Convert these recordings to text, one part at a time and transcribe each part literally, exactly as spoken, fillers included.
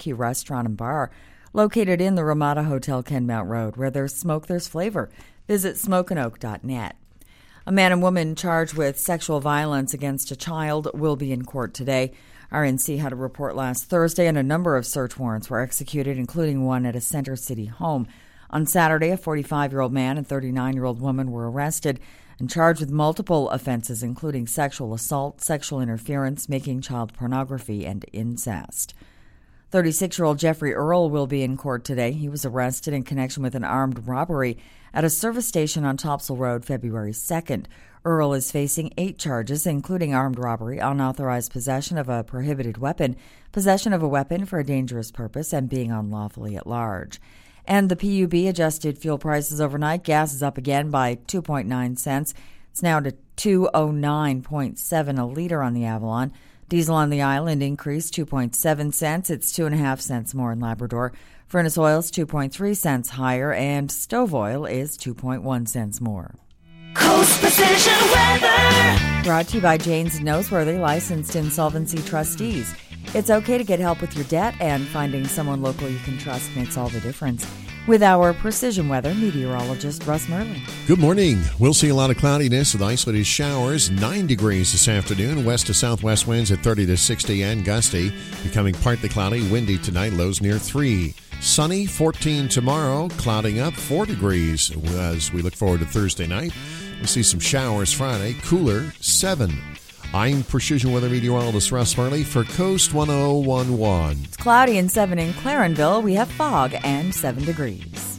barbecue restaurant and bar located in the Ramada Hotel Kenmount Road. Where there's smoke, there's flavor. Visit smoke and oak dot net. A man and woman charged with sexual violence against a child will be in court today. R N C had a report last Thursday, and a number of search warrants were executed, including one at a Center City home. On Saturday, a forty-five-year-old man and thirty-nine-year-old woman were arrested and charged with multiple offenses, including sexual assault, sexual interference, making child pornography, and incest. thirty-six-year-old Jeffrey Earl will be in court today. He was arrested in connection with an armed robbery at a service station on Topsail Road February second. Earl is facing eight charges, including armed robbery, unauthorized possession of a prohibited weapon, possession of a weapon for a dangerous purpose, and being unlawfully at large. And the P U B adjusted fuel prices overnight. Gas is up again by two point nine cents. It's now to two oh nine point seven a liter on the Avalon. Diesel on the island increased two point seven cents. It's two point five cents more in Labrador. Furnace oil is two point three cents higher, and stove oil is two point one cents more. Coast Precision Weather. Brought to you by Janes and Noseworthy, licensed insolvency trustees. It's okay to get help with your debt, and finding someone local you can trust makes all the difference. With our Precision Weather meteorologist, Russ Merlin. Good morning. We'll see a lot of cloudiness with isolated showers. Nine degrees this afternoon. West to southwest winds at thirty to sixty and gusty. Becoming partly cloudy, windy tonight. Lows near three. Sunny, fourteen tomorrow. Clouding up, four degrees as we look forward to Thursday night. We'll see some showers Friday. Cooler, seven. I'm Precision Weather Meteorologist Russ Marley for Coast one oh one one. It's cloudy and seven in Clarenville. We have fog and seven degrees.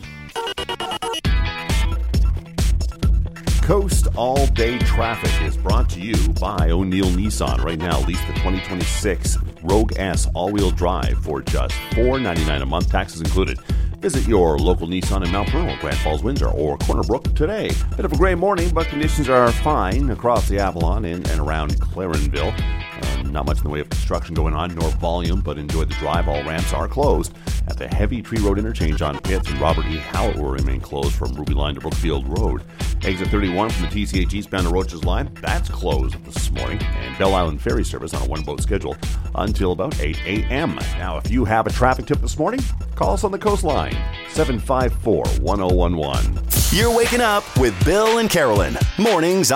Coast all-day traffic is brought to you by O'Neill Nissan. Right now, lease the twenty twenty-six Rogue S all-wheel drive for just four ninety-nine a month, taxes included. Visit your local Nissan in Mount Pearl, Grand Falls, Windsor, or Corner Brook today. Bit of a gray morning, but conditions are fine across the Avalon in and around Clarenville. Uh, not much in the way of construction going on, nor volume, but enjoy the drive. All ramps are closed. At the Heavy Tree Road interchange on Pitts and Robert E. Howell will remain closed from Ruby Line to Brookfield Road. Exit thirty-one from the T C H eastbound to Roaches Line, that's closed this morning. And Bell Island Ferry service on a one-boat schedule until about eight a.m. Now, if you have a traffic tip this morning, call us on the coastline, seven five four, one oh one one. You're waking up with Bill and Carolyn. Mornings